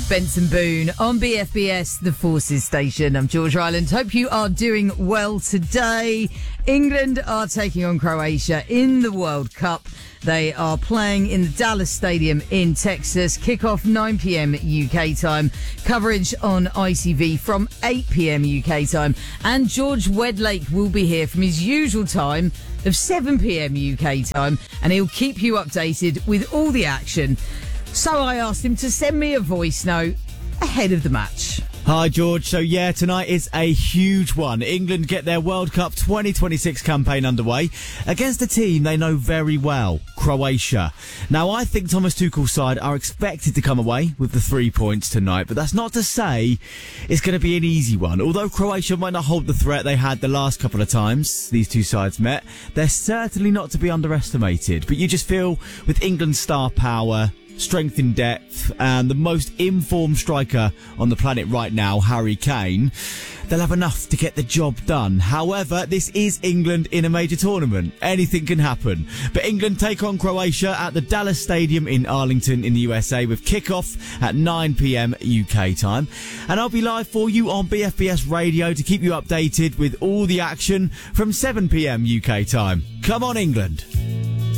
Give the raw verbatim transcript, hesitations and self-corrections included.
Benson Boone on B F B S, the Forces Station. I'm George Ryland. Hope you are doing well today. England are taking on Croatia in the World Cup. They are playing in the Dallas Stadium in Texas. Kickoff nine p.m. U K time. Coverage on I T V from eight p.m. U K time. And George Wedlake will be here from his usual time of seven p.m. U K time. And he'll keep you updated with all the action. So I asked him to send me a voice note ahead of the match. Hi, George. So, yeah, tonight is a huge one. England get their World Cup twenty twenty-six campaign underway against a team they know very well, Croatia. Now, I think Thomas Tuchel's side are expected to come away with the three points tonight, but that's not to say it's going to be an easy one. Although Croatia might not hold the threat they had the last couple of times these two sides met, they're certainly not to be underestimated. But you just feel with England's star power, strength in depth, and the most informed striker on the planet right now, Harry Kane, they'll have enough to get the job done. However, this is England in a major tournament. Anything can happen. But England take on Croatia at the Dallas Stadium in Arlington in the U S A with kickoff at nine p.m. U K time. And I'll be live for you on B F B S Radio to keep you updated with all the action from seven p.m. U K time. Come on, England.